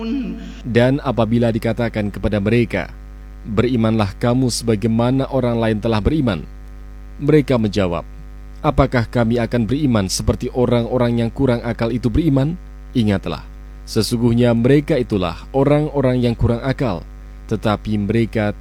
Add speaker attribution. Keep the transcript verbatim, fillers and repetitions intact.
Speaker 1: Dan apabila dikatakan kepada mereka, berimanlah kamu sebagaimana orang lain telah beriman, mereka menjawab, apakah kami akan beriman seperti orang-orang yang kurang akal itu beriman? Ingatlah, sesungguhnya mereka itulah orang-orang yang kurang akal, tetapi mereka